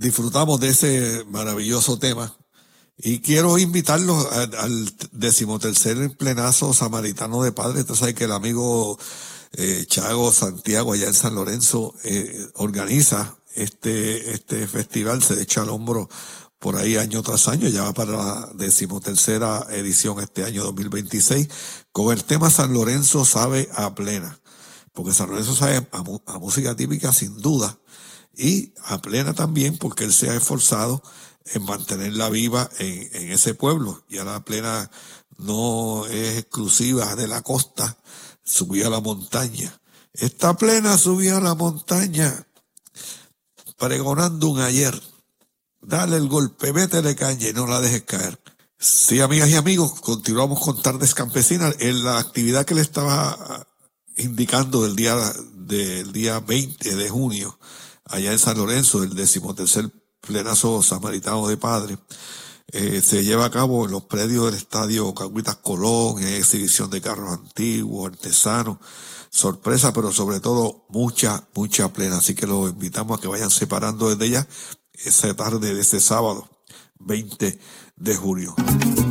disfrutamos de ese maravilloso tema. Y quiero invitarlos al 13º Plenazo Samaritano de Padres. Usted sabe que el amigo Chago Santiago allá en San Lorenzo organiza este festival, se echa al hombro por ahí año tras año, ya va para la 13ª edición este año 2026, con el tema San Lorenzo sabe a plena, porque San Lorenzo sabe a música típica sin duda, y a plena también porque él se ha esforzado en mantenerla viva en ese pueblo. Ya la plena no es exclusiva de la costa, subía a la montaña. Esta plena subía a la montaña pregonando un ayer. Dale el golpe, métele caña y no la dejes caer. Sí, amigas y amigos, continuamos con Tardes Campesinas. En la actividad que le estaba indicando del día 20 de junio, allá en San Lorenzo, el 13º Plenazo Samaritano de Padres, se lleva a cabo en los predios del estadio Cagüitas Colón, en exhibición de carros antiguos, artesanos, sorpresa, pero sobre todo mucha plena. Así que los invitamos a que vayan separando desde ya esa tarde de ese sábado 20 de junio.